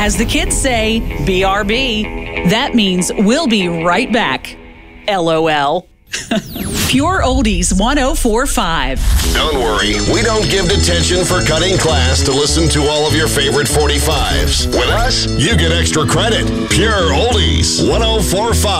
As the kids say, BRB. That means we'll be right back. LOL. Pure Oldies 104.5. Don't worry, we don't give detention for cutting class to listen to all of your favorite 45s. With us, you get extra credit. Pure Oldies 104.5.